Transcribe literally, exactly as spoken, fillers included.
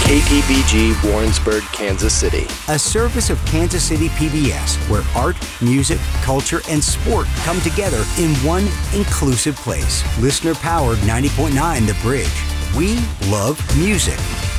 K P B G Warrensburg, Kansas City. A service of Kansas City P B S, where art, music, culture, and sport come together in one inclusive place. Listener-powered ninety point nine The Bridge. We love music.